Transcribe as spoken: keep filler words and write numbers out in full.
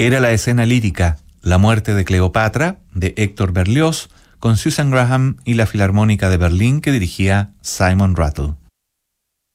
Era la escena lírica La muerte de Cleopatra, de Héctor Berlioz, con Susan Graham y la Filarmónica de Berlín que dirigía Simon Rattle.